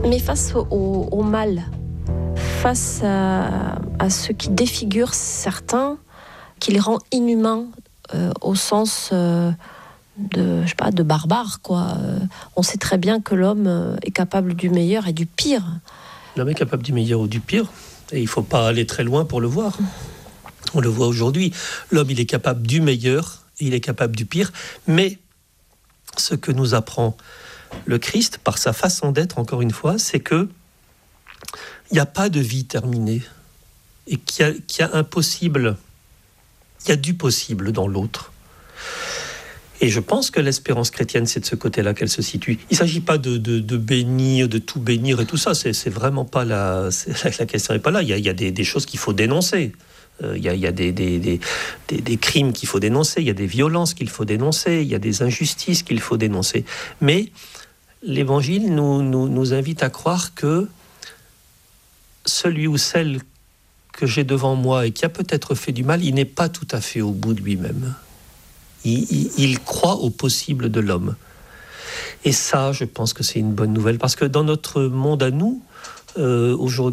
Mais face au mal, face à ce qui défigure certains, qui les rend inhumains au sens de barbare, quoi. On sait très bien que l'homme est capable du meilleur et du pire. L'homme est capable du meilleur ou du pire, et il ne faut pas aller très loin pour le voir. On le voit aujourd'hui. L'homme, il est capable du meilleur, et il est capable du pire, mais ce que nous apprend le Christ, par sa façon d'être, encore une fois, c'est que il n'y a pas de vie terminée, et qu'il y a un possible, il y a du possible dans l'autre. Et je pense que l'espérance chrétienne, c'est de ce côté-là qu'elle se situe. Il ne s'agit pas de bénir, de tout bénir et tout ça. C'est vraiment pas la question n'est pas là. Il y a des choses qu'il faut dénoncer. Il y a des crimes qu'il faut dénoncer. Il y a des violences qu'il faut dénoncer. Il y a des injustices qu'il faut dénoncer. Mais l'Évangile nous invite à croire que celui ou celle que j'ai devant moi et qui a peut-être fait du mal, il n'est pas tout à fait au bout de lui-même. Il croit au possible de l'homme. Et ça, je pense que c'est une bonne nouvelle, parce que dans notre monde à nous, aujourd'hui,